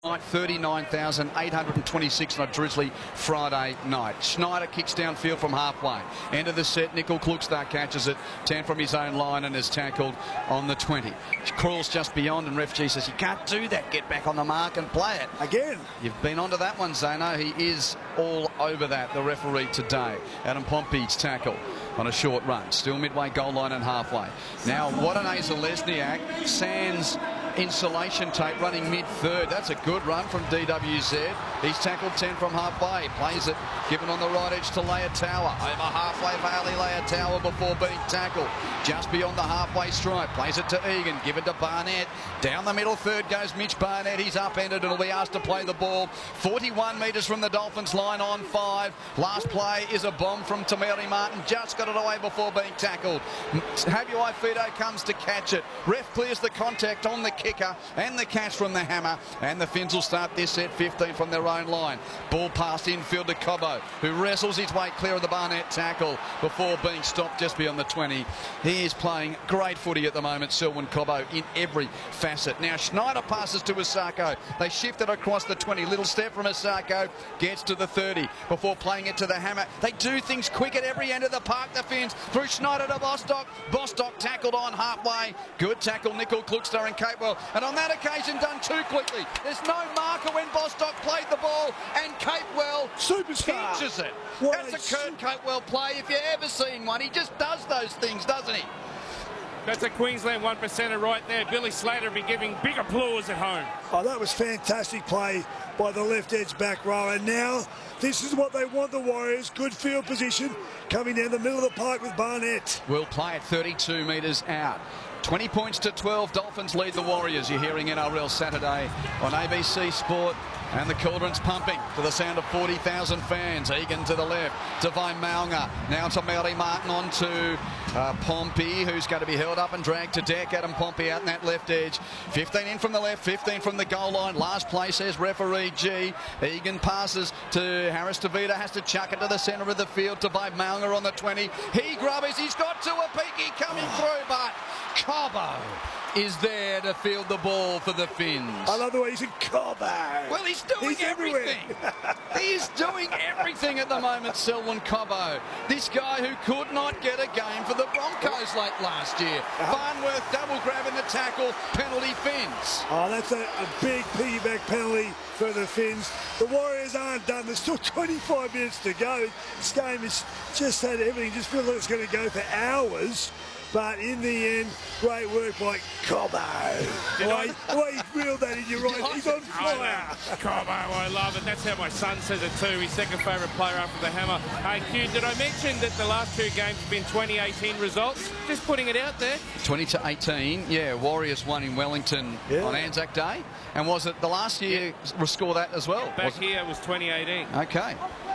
39,826 on a drizzly Friday night. Schneider kicks downfield from halfway. End of the set, Nickel Klugstar catches it. 10 from his own line and is tackled on the 20. Crawls just beyond and Ref G says, you can't do that. Get back on the mark and play it. Again. You've been onto that one, Zano. He is all over that, the referee today. Adam Pompey's tackle on a short run. Still midway goal line and halfway. Now, what an Asa Lesniak. Sands insulation tape running mid-third. That's a good run from DWZ. He's tackled 10 from halfway. Plays it, given on the right edge to Leia-Tower. Over halfway for Ali Leia-Tower before being tackled. Just beyond the halfway stripe. Plays it to Egan, given to Barnett. Down the middle third goes Mitch Barnett. He's upended and will be asked to play the ball. 41 metres from the Dolphins line on 5. Last play is a bomb from Tameri Martin. Just got it away before being tackled. Habuai Fido comes to catch it. Ref clears the contact on the kicker and the catch from the hammer, and the Finns will start this set 15 from their own line. Ball passed infield to Cobbo, who wrestles his way clear of the Barnett tackle before being stopped just beyond the 20. He is playing great footy at the moment, Selwyn Cobbo, in every facet. Now Schneider passes to Asako. They shift it across the 20. Little step from Asako, gets to the 30 before playing it to the hammer. They do things quick at every end of the park, the Finns. Through Schneider to Bostock. Bostock tackled on halfway. Good tackle, Nickel Klugstar and Capewell. And on that occasion, done too quickly. There's no marker when Bostock played the ball, and Capewell pinches it. That's a Kurt Capewell play if you've ever seen one. He just does those things, doesn't he? That's a Queensland 1%er right there. Billy Slater will be giving big applause at home. Oh, that was fantastic play by the left edge back row. And now this is what they want, the Warriors. Good field position coming down the middle of the park with Barnett. We'll play at 32 metres out. 20 points to 12. Dolphins lead the Warriors. You're hearing NRL Saturday on ABC Sport. And the cauldron's pumping to the sound of 40,000 fans. Egan to the left. Devine Maunga. Now to Mary Martin on to Pompey, who's going to be held up and dragged to deck. Adam Pompey out in that left edge. 15 in from the left, 15 from the goal line. Last play, says referee G. Egan passes to Harris DeVita. Has to chuck it to the centre of the field. Devine Maunga on the 20. He grubs. He's got Tuapiki coming through, but Cobbo is there to field the ball for the Finns. I love the way he's in Cobbo. Well, he's doing everything. He's doing everything at the moment, Selwyn Cobbo. This guy who could not get a game for the Broncos late last year. Farnworth double grabbing the tackle, penalty Finns. Oh, that's a big piggyback penalty for the Finns. The Warriors aren't done. There's still 25 minutes to go. This game has just had everything. Just feels like it's going to go for hours. But in the end, great work by Cobbo. The way he reeled that in your right, he's on fire. Cobbo, I love it. That's how my son says it too. His second favourite player after the hammer. Hey, Q, did I mention that the last two games have been 2018 results? Just putting it out there. 20-18, yeah. Warriors won in Wellington on Anzac Day. And was it the last year score that as well? Back here it was 2018. Okay.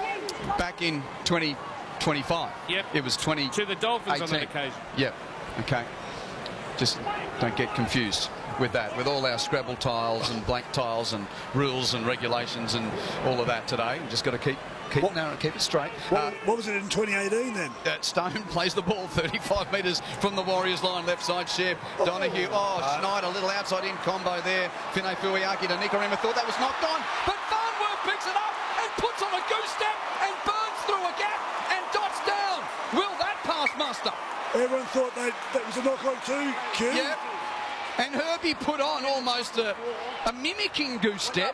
Back in 2025. Yep. It was 20. To the Dolphins on that occasion. Yep. Okay. Just don't get confused with that, with all our Scrabble tiles and blank tiles and rules and regulations and all of that today. We've just got to keep it straight. What was it in 2018 then? Stone plays the ball 35 metres from the Warriors line, left side Shep. Donahue, Schneider, a little outside in combo there. Fine Fuiaki to Nikorima, thought that was knocked on, but Farnworth picks it up and puts on a goose step and burns through a gap and dots down. Will that pass muster? Everyone thought that was a knock-on too, Q. Yep. And Herbie put on almost a mimicking goose step.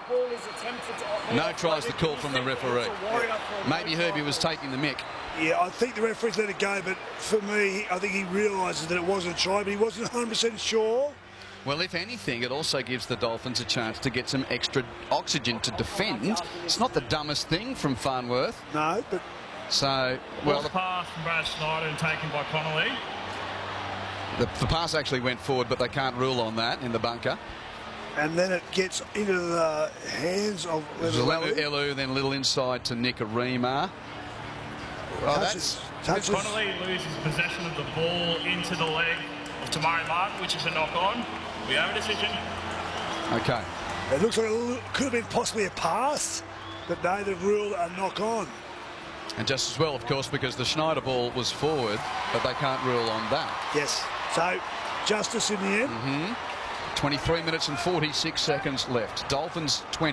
No tries to call from the referee. Maybe Herbie was taking the mick. Yeah, I think the referee's let it go, but for me, I think he realises that it wasn't a try, but he wasn't 100% sure. Well, if anything, it also gives the Dolphins a chance to get some extra oxygen to defend. It's not the dumbest thing from Farnworth. No, but... So, well, the pass from Brad Schneider and taken by Connolly. The pass actually went forward, but they can't rule on that in the bunker. And then it gets into the hands of Elu, then a little inside to Nikorima. Touches. Connolly loses possession of the ball into the leg of Tamari Martin, which is a knock-on. We have a decision. Okay. It looks like it could have been possibly a pass, but no, they've ruled a knock-on. And just as well, of course, because the Schneider ball was forward, but they can't rule on that. Yes. So, justice in the end. 23 minutes and 46 seconds left. Dolphins 20.